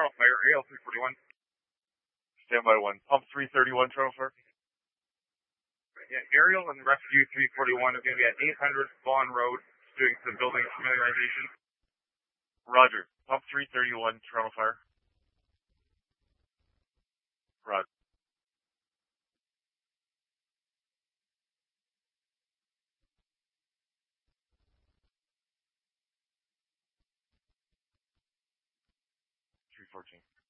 Toronto Fire, AL 341. Standby 1. Pump 331, Toronto Fire. Yeah, aerial and rescue 341 is going to be at 800 Vaughan Road, doing some building familiarization. Roger. Pump 331, Toronto Fire. Roger. .314.